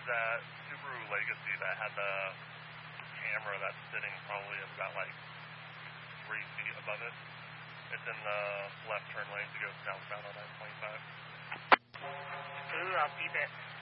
that Subaru Legacy that had the camera that's sitting probably about like 3 feet above it. It's in the left turn lane to go southbound on I-25. Ooh, I'll keep it.